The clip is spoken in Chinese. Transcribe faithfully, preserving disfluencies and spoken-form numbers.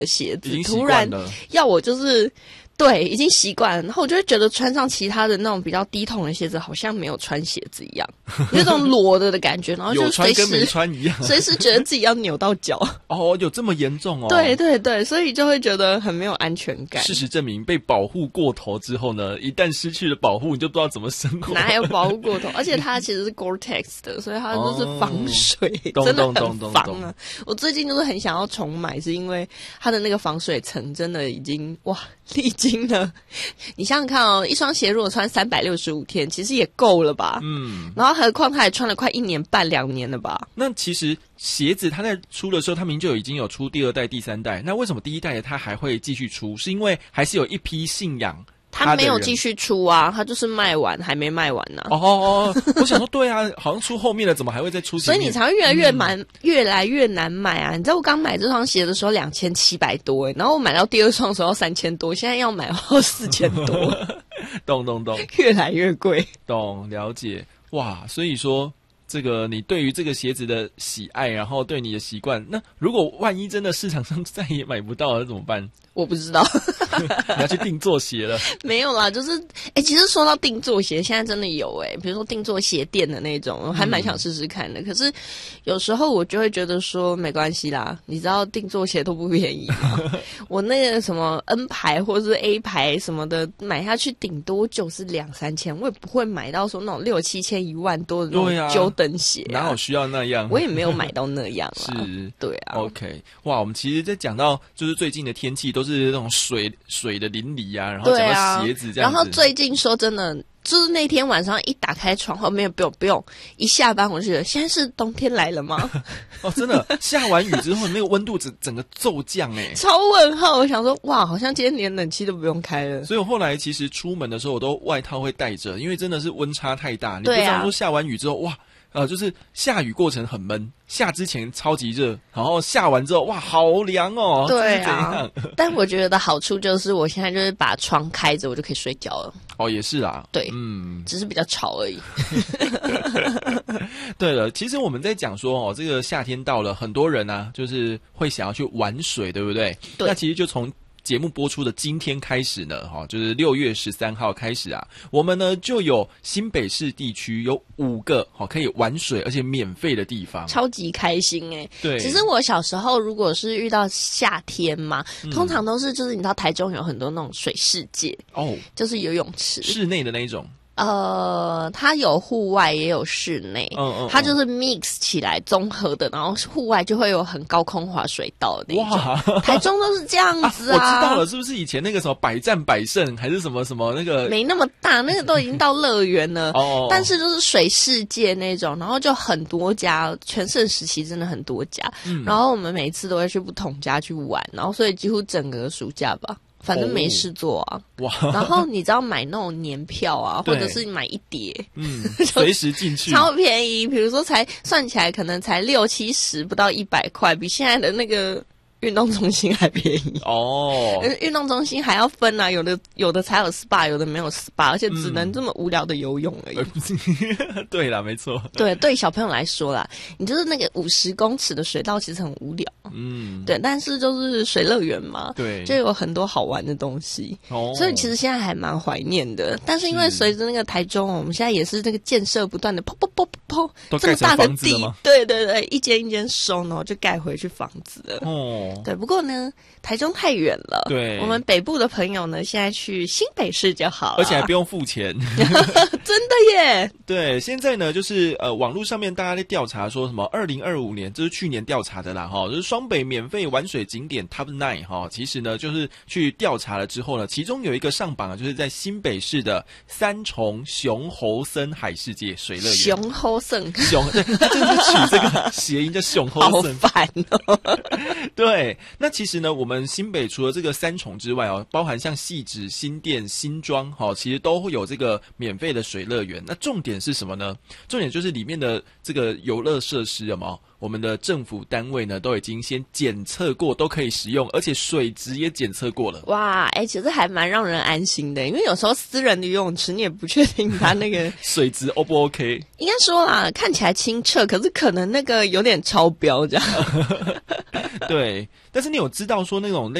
的鞋子， 已经习突然惯了要我就是对已经习惯了，然后我就会觉得穿上其他的那种比较低筒的鞋子，好像没有穿鞋子一样，有种裸的的感觉，然后就有穿随时跟没穿一样， 随时觉得自己要扭到脚。 哦，有这么严重哦？ 对对对，所以就会觉得很没有安全感。 事实证明，被保护过头之后呢，一旦失去了保护，你就不知道怎么生活。 哪有保护过头？而且它其实是 Gore-Tex 的，所以它都是防水， 哦、 真的很懂懂防懂啊！我最近就是很想要重买，是因为它的那个防水层真的已经哇历经了。你想想看哦，一双鞋如果穿三百六十五天，其实也够了吧？嗯。然后何况它也穿了快一年半两年了吧？ 那其实鞋子它在出的时候，它明明就已经有出第二代、第三代，那为什么第一代的它还会继续出？是因为还是有一批信仰它的人。 他没有继续出啊，他就是卖完还没卖完呢、 啊。哦哦哦，我想说，对啊，好像出后面的，怎么还会再出前面？ 所以你才会越来越难、嗯，越来越难买啊！你知道我刚买这双鞋的时候两千七百多诶，然后我买到第二双的时候要三千多，现在要买到四千多， 懂懂懂， 越来越贵。 懂了解哇，所以说。这个你对于这个鞋子的喜爱，然后对你的习惯，那如果万一真的市场上再也买不到了怎么办？ 我不知道， 你要去定做鞋了？ 没有啦，就是哎，其实说到定做鞋，现在真的有哎，比如说定做鞋店的那种，我还蛮想试试看的。嗯、可是有时候我就会觉得说没关系啦，你知道定做鞋都不便宜嘛。我那个什么 N 牌或者是 A 牌什么的，买下去顶多就是两三千，我也不会买到说那种六七千、一万多的那种纠等鞋、啊。 哪有需要那样？ 我也没有买到那样啦。 是， 对啊。 OK， 哇，我们其实在讲到就是最近的天气都是那种水水的淋漓啊，然后讲到鞋子这样子。 然后最近说真的，就是那天晚上一打开窗后，没有不用不用，一下班我就觉得现在是冬天来了吗？ 哦，真的，下完雨之后那个温度整整个骤降哎、欸， 超问号！我想说，哇，好像今天连冷气都不用开了。 所以我后来其实出门的时候，我都外套会带着，因为真的是温差太大。你不知道说下完雨之后，哇。呃，就是下雨过程很闷，下之前超级热，然后下完之后，哇，好凉哦。 对啊，但我觉得的好处就是我现在就是把窗开着，我就可以睡觉了。 哦，也是啦， 对， 嗯， 只是比较吵而已。 对了，其实我们在讲说哦，这个夏天到了，很多人啊，就是会想要去玩水，对不对？ 对， 那其实就从节目播出的今天开始呢，哈，就是六月十三号开始啊，我们呢就有新北市地区有五个好可以玩水而且免费的地方， 超级开心哎、欸。 对， 其实我小时候如果是遇到夏天嘛，嗯、通常都是就是你知道台中有很多那种水世界哦， 就是游泳池， 室内的那一种。 呃，它有户外也有室内，嗯嗯，它就是 mix 起来综合的，然后户外就会有很高空滑水道的那种。哇，台中都是这样子啊！ 啊我知道了，是不是以前那个什么百战百胜还是什么什么那个？ 没那么大，那个都已经到乐园了。哦，但是就是水世界那种，然后就很多家，全盛时期真的很多家。嗯，然后我们每一次都会去不同家去玩，然后所以几乎整个暑假吧。反正没事做啊，哦、哇！然后你知道买那种年票啊，或者是买一叠， 嗯，随时进去， 超便宜。比如说才算起来可能才六七十，不到一百块，比现在的那个运动中心还便宜哦。运动中心还要分啊，有的有的才有 S P A， 有的没有 S P A， 而且只能这么无聊的游泳而已。 嗯、对啦，没错。 对，对小朋友来说啦，你就是那个五十公尺的水道其实很无聊。嗯，对，但是就是水乐园嘛， 对， 就有很多好玩的东西。哦，所以其实现在还蛮怀念的。但是因为随着那个台中，我们现在也是那个建设不断的砰砰砰砰砰，这么大的地，对对对，一间一间收，然后就盖回去房子了。哦，对，不过呢，台中太远了， 对， 我们北部的朋友呢，现在去新北市就好了， 而且还不用付钱， 真的耶。 对，现在呢，就是呃，网络上面大家在调查说什么，二零二五年，这是去年调查的啦，哈，就是双北免费玩水景点 Top Nine 哈，其实呢，就是去调查了之后呢，其中有一个上榜啊，就是在新北市的三重熊猴森海世界水乐园。 熊猴森， 熊，对，它就是取这个谐音叫熊猴森， 好烦哦。 对，那其实呢，我们新北除了这个三重之外哦，包含像汐止、新店、新庄，哈、哦，其实都会有这个免费的水乐园。那重点是什么呢？重点就是里面的这个游乐设施有没有？ 我们的政府单位呢都已经先检测过，都可以使用，而且水质也检测过了。 哇，哎、欸，其实还蛮让人安心的，因为有时候私人的游泳池你也不确定它那个水质 O 不 OK？ 应该说啦，看起来清澈，可是可能那个有点超标这样。 对，但是你有知道说那种